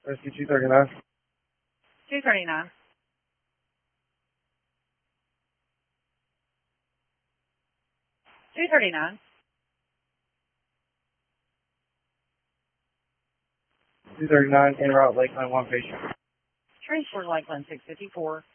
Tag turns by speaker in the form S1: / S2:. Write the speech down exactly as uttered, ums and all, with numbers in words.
S1: Rescue two thirty-nine.
S2: two thirty-nine. two thirty-nine.
S1: two thirty-nine, en route, Lakeland, one patient.
S2: Transfer Lakeland six fifty-four.